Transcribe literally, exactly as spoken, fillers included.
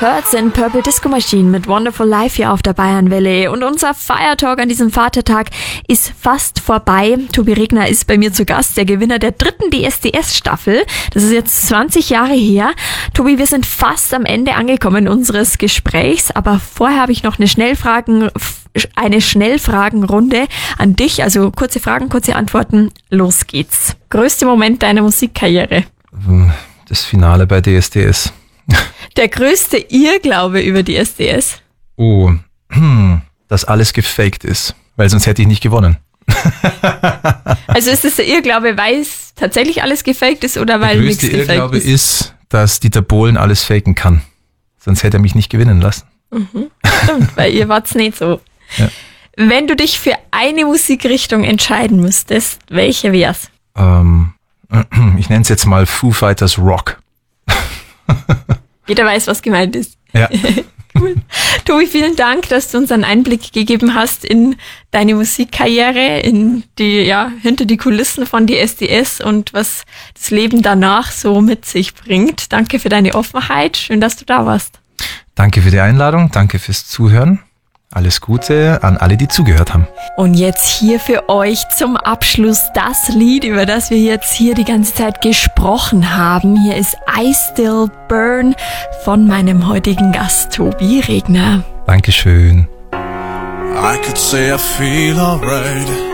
Hurts in Purple Disco Machine mit Wonderful Life hier auf der Bayernwelle. Und unser Feiertalk an diesem Vatertag ist fast vorbei. Tobi Regner ist bei mir zu Gast, der Gewinner der dritten D S D S-Staffel. Das ist jetzt zwanzig Jahre her. Tobi, wir sind fast am Ende angekommen unseres Gesprächs, aber vorher habe ich noch eine Schnellfragen, eine Schnellfragenrunde an dich. Also kurze Fragen, kurze Antworten. Los geht's. Größter Moment deiner Musikkarriere? Das Finale bei D S D S. Der größte Irrglaube über die S D S? Oh, dass alles gefaked ist, weil sonst hätte ich nicht gewonnen. Also ist das der Irrglaube, weil es tatsächlich alles gefaked ist oder weil nichts gefaked ist? Der größte Irrglaube ist, dass Dieter Bohlen alles faken kann. Sonst hätte er mich nicht gewinnen lassen. Mhm. Stimmt, weil ihr wart's nicht so. Ja. Wenn du dich für eine Musikrichtung entscheiden müsstest, welche wär's? Ähm, ich nenne es jetzt mal Foo Fighters Rock. Jeder weiß, was gemeint ist. Ja. Cool. Tobi, vielen Dank, dass du uns einen Einblick gegeben hast in deine Musikkarriere, in die, ja, hinter die Kulissen von D S D S und was das Leben danach so mit sich bringt. Danke für deine Offenheit. Schön, dass du da warst. Danke für die Einladung. Danke fürs Zuhören. Alles Gute an alle, die zugehört haben. Und jetzt hier für euch zum Abschluss das Lied, über das wir jetzt hier die ganze Zeit gesprochen haben. Hier ist I Still Burn von meinem heutigen Gast Tobi Regner. Dankeschön. I could say I feel alright.